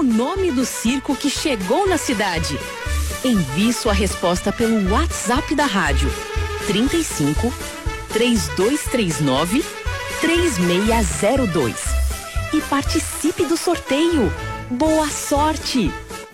nome do circo que chegou na cidade? Envie sua resposta pelo WhatsApp da rádio 35 3239 3602 e participe do sorteio. Boa sorte!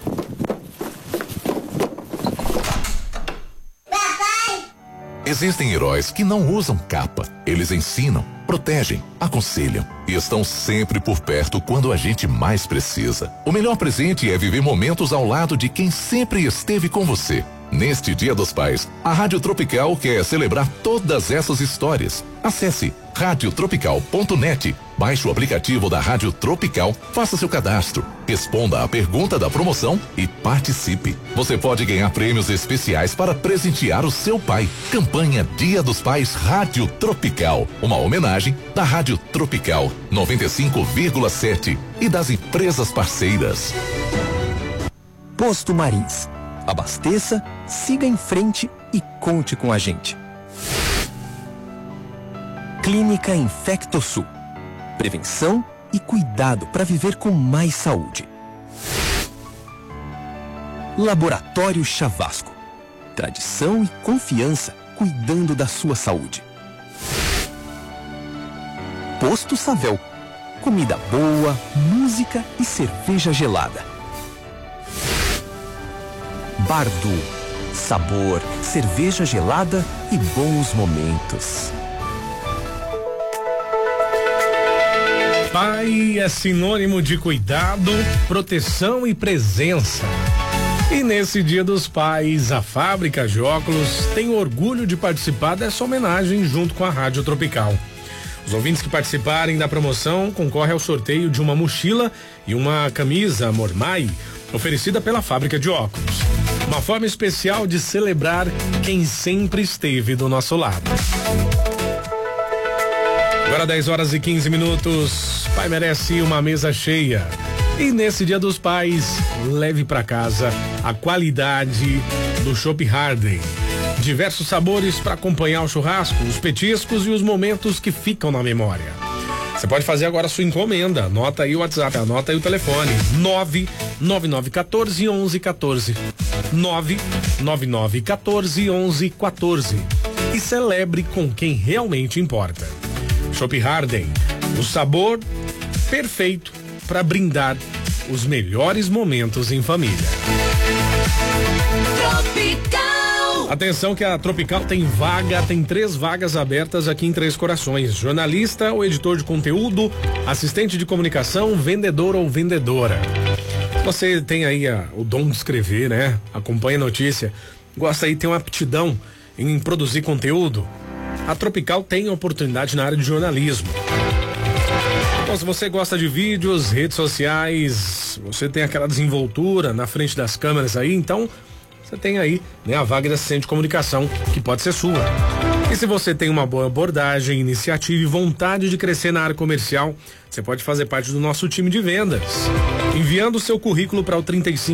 Existem heróis que não usam capa. Eles ensinam, protegem, aconselham e estão sempre por perto quando a gente mais precisa. O melhor presente é viver momentos ao lado de quem sempre esteve com você. Neste Dia dos Pais, a Rádio Tropical quer celebrar todas essas histórias. Acesse radiotropical.net, baixe o aplicativo da Rádio Tropical, faça seu cadastro, responda à pergunta da promoção e participe. Você pode ganhar prêmios especiais para presentear o seu pai. Campanha Dia dos Pais Rádio Tropical, uma homenagem da Rádio Tropical 95,7 e das empresas parceiras. Posto Marins. Abasteça, siga em frente e conte com a gente. Clínica Infectosul. Prevenção e cuidado para viver com mais saúde. Laboratório Chavasco. Tradição e confiança cuidando da sua saúde. Posto Savel. Comida boa, música e cerveja gelada. Bardu. Sabor, cerveja gelada e bons momentos. Pai é sinônimo de cuidado, proteção e presença. E nesse Dia dos Pais, a Fábrica de Óculos tem orgulho de participar dessa homenagem junto com a Rádio Tropical. Os ouvintes que participarem da promoção concorrem ao sorteio de uma mochila e uma camisa Mormai, oferecida pela Fábrica de Óculos. Uma forma especial de celebrar quem sempre esteve do nosso lado. Agora 10h15. Pai merece uma mesa cheia. E nesse Dia dos Pais, leve para casa a qualidade do Chopp Harden. Diversos sabores para acompanhar o churrasco, os petiscos e os momentos que ficam na memória. Você pode fazer agora a sua encomenda. Anota aí o WhatsApp, anota aí o telefone. 999141114. 999141114. E celebre com quem realmente importa. Chopp Harden, o sabor perfeito para brindar os melhores momentos em família. Tropical. Atenção que a Tropical tem 3 vagas abertas aqui em Três Corações. Jornalista ou editor de conteúdo, assistente de comunicação, vendedor ou vendedora. Você tem aí o dom de escrever, né? Acompanha a notícia, gosta aí, tem uma aptidão em produzir conteúdo. A Tropical tem oportunidade na área de jornalismo. Então, se você gosta de vídeos, redes sociais, você tem aquela desenvoltura na frente das câmeras aí, então você tem aí, né, a vaga de assistente de comunicação, que pode ser sua. E se você tem uma boa abordagem, iniciativa e vontade de crescer na área comercial, você pode fazer parte do nosso time de vendas. Enviando o seu currículo para o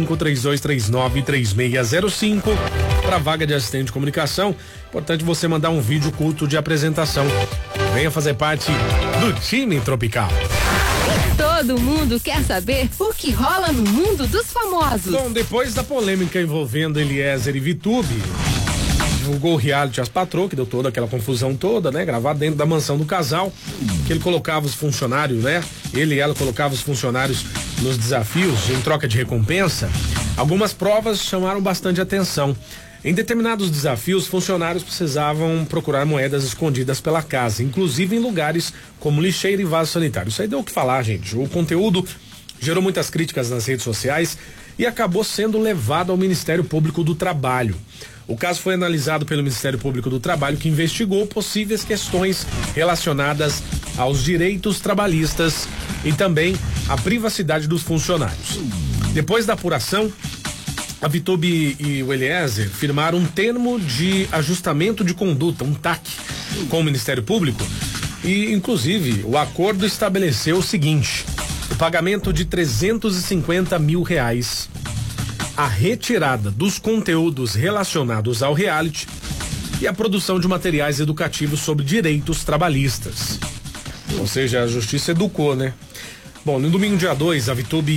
3532393605 para a vaga de assistente de comunicação. Importante você mandar um vídeo curto de apresentação. Venha fazer parte do time Tropical. Todo mundo quer saber o que rola no mundo dos famosos. Bom, depois da polêmica envolvendo Eliezer e Vitube, divulgou o reality As Patroas, que deu toda aquela confusão toda, né? Gravado dentro da mansão do casal, que ele colocava os funcionários, né? Ele e ela colocava os funcionários nos desafios em troca de recompensa. Algumas provas chamaram bastante atenção. Em determinados desafios, funcionários precisavam procurar moedas escondidas pela casa, inclusive em lugares como lixeira e vaso sanitário. Isso aí deu o que falar, gente. O conteúdo gerou muitas críticas nas redes sociais e acabou sendo levado ao Ministério Público do Trabalho. O caso foi analisado pelo Ministério Público do Trabalho, que investigou possíveis questões relacionadas aos direitos trabalhistas e também à privacidade dos funcionários. Depois da apuração, a Vitube e o Eliezer firmaram um termo de ajustamento de conduta, um TAC, com o Ministério Público e, inclusive, o acordo estabeleceu o seguinte: o pagamento de R$350 mil, a retirada dos conteúdos relacionados ao reality e a produção de materiais educativos sobre direitos trabalhistas. Ou seja, a justiça educou, né? Bom, no domingo dia 2, a Vitube